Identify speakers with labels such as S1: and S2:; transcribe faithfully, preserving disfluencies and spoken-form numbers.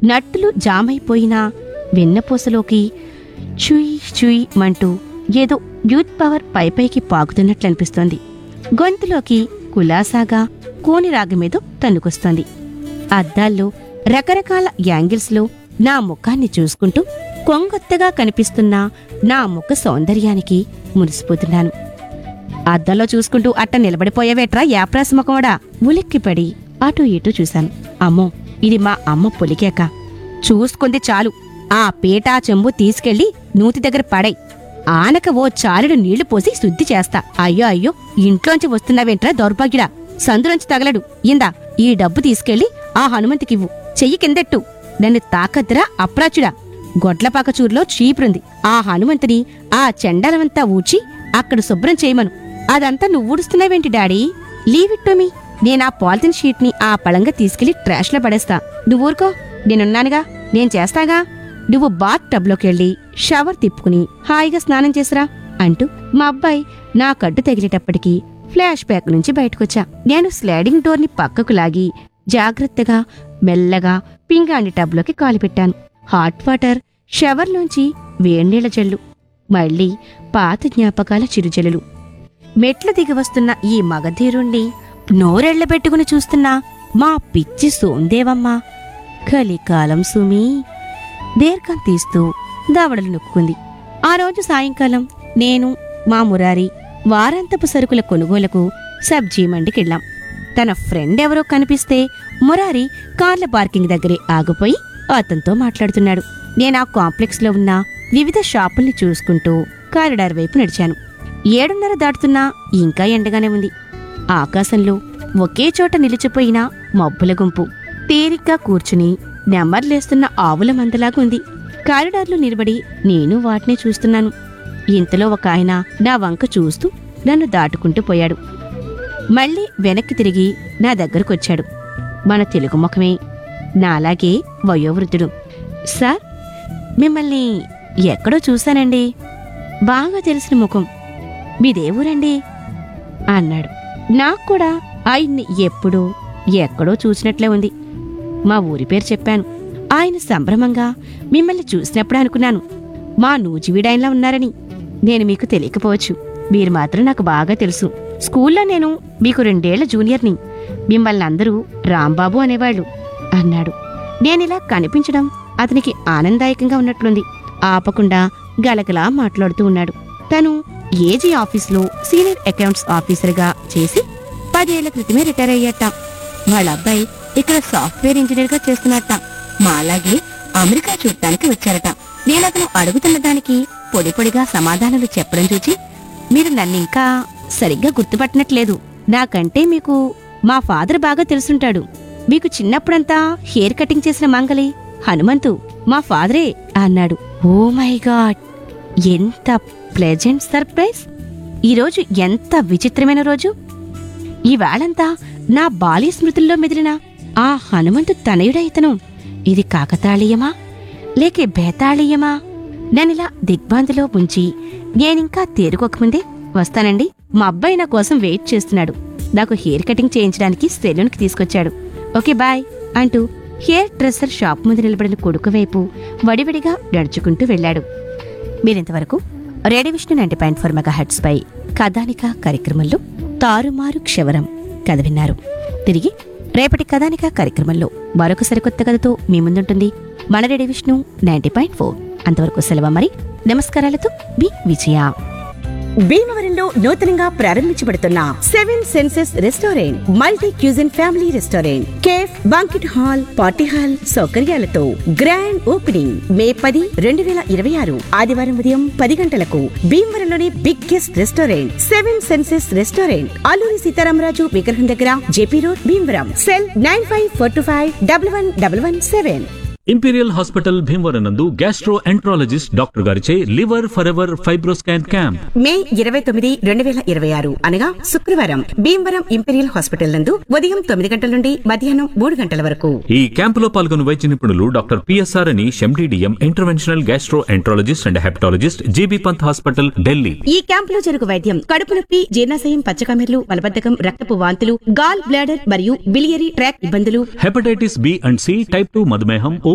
S1: నట్టులు జామైపోయినా వెన్నపూసలోకి Chui Chui మంటూ ఏదో youth power పైపైకి పాకుతున్నట్లనిపిస్తోంది. గొంతులోకి కులాసాగా కోని రాగమేదో తన్నుకొస్తోంది. అద్దాల్లో రకరకాల యాంగిల్స్లో నా ముఖాన్ని చూసుకుంటూ కొంగొత్తగా కనిపిస్తున్న నా ముఖ సౌందర్యానికి మురిసిపోతున్నాను. అద్దంలో చూసుకుంటూ అట్ట నిలబడిపోయావేట్రా యాప్రాసి ముఖమోడా! ఉలిక్కిపడి అటూ ఇటూ చూశాను. అమ్మో, ఇది మా అమ్మ పొలికేక. చూసుకుంది చాలు, ఆ పీటా చెంబు తీసుకెళ్లి నూతి దగ్గర పడై, ఆనక ఓ చాలుడు నీళ్లు పోసి శుద్ధి చేస్తా. అయ్యో అయ్యో, ఇంట్లోంచి వస్తున్నావేంట్రా దౌర్భాగ్యుడా! సందులోంచి తగలడు. ఇందా ఈ డబ్బు తీసుకెళ్లి ఆ హనుమంతికివ్వు. చెయ్యి కిందెట్టు. నన్ను తాకద్దురా అప్రాచుడా! గొడ్లపాకచూరులో చీపురుంది. ఆ హనుమంతుని ఆ చెండలమంతా ఊడ్చి అక్కడ శుభ్రం చేయమను. అదంతా నువ్వూడుస్తున్నావేంటి డాడీ? Leavitt to me. నేనా పాలిథిన్ షీట్ ని ఆ పళంగా తీసుకెళ్లి ట్రాష్లో పడేస్తా. నువ్వూరుకో, నేనున్నానుగా, నేను చేస్తాగా. నువ్వు బాత్ టబ్లోకెళ్ళి షవర్ తిప్పుకుని హాయిగా స్నానం చేసిరా అంటూ మా అబ్బాయి నా కడ్డు తగిలేటప్పటికీ ఫ్లాష్ బ్యాక్ నుంచి బయటకొచ్చా. నేను స్లైడింగ్ డోర్ని పక్కకు లాగి జాగ్రత్తగా మెల్లగా పింగాణి టబ్లోకి కాలు పెట్టాను. హాట్ వాటర్, షవర్లోంచి వేణీళ్ల జల్లు, మళ్లీ పాత జ్ఞాపకాల చిరుజల్లులు. మెట్ల దిగి వస్తున్న ఈ మగధీరుణ్ణి నోరెళ్లబెట్టుకుని చూస్తున్నా మా పిచ్చి సోందేవమ్మ కలికాలం సుమీ దీర్ఘం తీస్తూ దవడలు నొక్కుంది. ఆ రోజు సాయంకాలం నేను మా మురారి వారాంతపు సరుకుల కొనుగోలుకు సబ్జీ మండికెళ్ళాం. తన ఫ్రెండ్ ఎవరో కనిపిస్తే మురారి కార్ల పార్కింగ్ దగ్గరే ఆగిపోయి అతనితో మాట్లాడుతున్నాడు. నేనా కాంప్లెక్స్లో ఉన్న వివిధ షాపుల్ని చూసుకుంటూ కారిడార్ వైపు నడిచాను. ఏడున్నర దాటుతున్నా ఇంకా ఎండగానే ఉంది. ఆకాశంలో ఒకే చోట నిలిచిపోయిన మబ్బుల గుంపు తేలిగ్గా కూర్చుని నెమ్మర్లేస్తున్న ఆవుల మందలాగా ఉంది. కారిడార్లో నిలబడి నేను వాటినే చూస్తున్నాను. ఇంతలో ఒక ఆయన నా వంక చూస్తూ నన్ను దాటుకుంటూ పోయాడు. మళ్ళీ వెనక్కి తిరిగి నా దగ్గరకొచ్చాడు. మన తెలుగు ముఖమే, నాలాగే వయోవృద్ధుడు. సార్, మిమ్మల్ని ఎక్కడో చూశానండి. బాగా తెలిసిన ముఖం. మీదేవూరండి అన్నాడు. నాకు కూడా ఆయన్ని ఎప్పుడో ఎక్కడో చూసినట్లే ఉంది. మా ఊరి పేరు చెప్పాను. ఆయన సంభ్రమంగా మిమ్మల్ని చూసినప్పుడు అనుకున్నాను, మా నూజివీడాయనలా ఉన్నారని. నేను మీకు తెలియకపోవచ్చు, మీరు మాత్రం నాకు బాగా తెలుసు. స్కూల్లో నేను మీకు రెండేళ్ల జూనియర్ని. మిమ్మల్ని అందరూ రాంబాబు అనేవాళ్లు అన్నాడు. నేనిలా కనిపించడం అతనికి ఆనందదాయకంగా ఉన్నట్లుంది. ఆపకుండా గలగలా మాట్లాడుతూ ఉన్నాడు. తను ఏజీ ఆఫీస్లో సీనియర్ అకౌంట్స్ ఆఫీసర్గా చేసి పదేళ్ల క్రితమే రిటైర్ అయ్యట. వాళ్ళ అబ్బాయి ఇక్కడ సాఫ్ట్వేర్ ఇంజనీర్ గా చేస్తున్నట్ట. మాలాగే అమెరికా చూడటానికి వచ్చారట. నేనతను అడుగుతున్న దానికి పొడి పొడిగా సమాధానాలు చెప్పడం చూచి, మీరు నన్నింకా సరిగ్గా గుర్తుపట్టినట్లేదు. నాకంటే మీకు మా ఫాదర్ బాగా తెలుసుంటాడు. మీకు చిన్నప్పుడంతా హెయిర్ కటింగ్ చేసిన మంగలి హనుమంతు మా ఫాదరే అన్నాడు. ఓ మై గాడ్, ఎంత ప్లెజెంట్ సర్ప్రైజ్! ఈరోజు ఎంత విచిత్రమైన రోజు! ఈవేళంతా నా బాల్య స్మృతుల్లో మెదిలిన ఆ హనుమంతు తనయుడైతను. ఇది కాకతాళీయమా లేకే బేతాళీయమా? నన్నిలా దిగ్భ్రాంతిలో ఉంచి నేనింకా తేరుకోకముందే, వస్తానండి, మా అబ్బాయి నా కోసం వెయిట్ చేస్తున్నాడు. నాకు హెయిర్ కటింగ్ చేయించడానికి సెలూన్కి తీసుకొచ్చాడు. ఓకే బాయ్ అంటూ హెయిర్ డ్రెస్సర్ షాప్ ముందు నిలబడిన కొడుకు వైపు వడివడిగా నడుచుకుంటూ వెళ్లాడు. మీరింతవరకు radio Vishnu ninety point four mega hertz పై కథానిక కార్యక్రమంలో తారుమారు క్షవరం కథ విన్నారు. తిరిగి రేపటి కథానిక కార్యక్రమంలో మరొక సరికొత్త కథతో మీ ముందుంటుంది మన radio Vishnu ninety point four. అంతవరకు సెలవు. మరి నమస్కారాలతో బి విజయ. భీమవరంలో నూతనంగా ప్రారంభించబడుతున్న seven senses restaurant multi cuisine family restaurant, cafe, banquet hall, party hall సౌకర్యాలతో గ్రాండ్ ఓపెనింగ్ మే పది రెండు వేల ఇరవై ఆరు ఆదివారం ఉదయం పది గంటలకు. భీమవరంలోని biggest restaurant seven senses restaurant, Alluri Sitaramaraju విగ్రహం దగ్గర, JP road, Bhimavaram. Cell nine five four two five double one double one seven.
S2: Imperial hospital Bhimavaram నందు గ్యాస్ట్రో ఎంట్రాలజిస్ట్ డాక్టర్ గారిచే liver for ever FibroScan camp
S3: మే ఇరవై తొమ్మిది రెండు వేల ఇరవై ఆరు అనగా శుక్రవారం భీమవరం ఇంపీరియల్ హాస్పిటల్ నందు ఉదయం తొమ్మిది గంటల నుండి మధ్యాహ్నం మూడు గంటల వరకు.
S2: ఈ క్యాంపులో పాల్గొన్న వైద్య నిపుణులు doctor PSR Anish MD DM, interventional gastro enterologist and hepatologist, GB Pant hospital, Delhi.
S3: ఈ క్యాంపులో జరుగు వైద్యం కడుపు నొప్పి, జీర్ణాశయం, పచ్చకమెర్లు, మలబద్ధకం, రక్తపు వాంతులు, గాల్ బ్లాడర్ మరియు బిలియరీ ట్రాక్ ఇబ్బందులు,
S2: hepatitis B and C, type two మధుమేహం,